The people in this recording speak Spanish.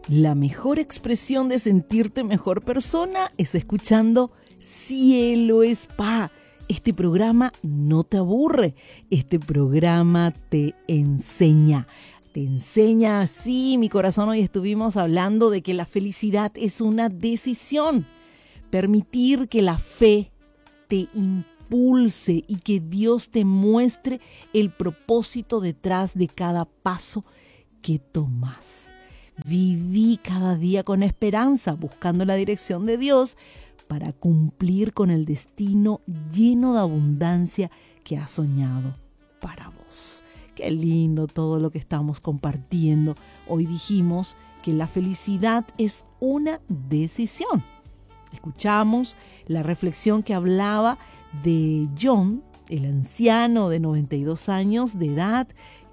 La mejor expresión de sentirte mejor persona es escuchando Cielo Spa. Este programa no te aburre, este programa te enseña. Te enseña así, mi corazón. Hoy estuvimos hablando de que la felicidad es una decisión. Permitir que la fe te impulse y que Dios te muestre el propósito detrás de cada paso que tomas. Viví cada día con esperanza, buscando la dirección de Dios para cumplir con el destino lleno de abundancia que has soñado para vos. Qué lindo todo lo que estamos compartiendo. Hoy dijimos que la felicidad es una decisión. Escuchamos la reflexión que hablaba de John, el anciano de 92 años de edad,